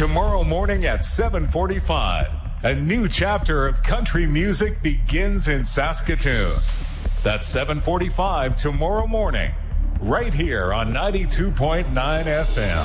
Tomorrow morning at 7:45, a new chapter of country music begins in Saskatoon. That's 7:45 tomorrow morning, right here on 92.9 FM.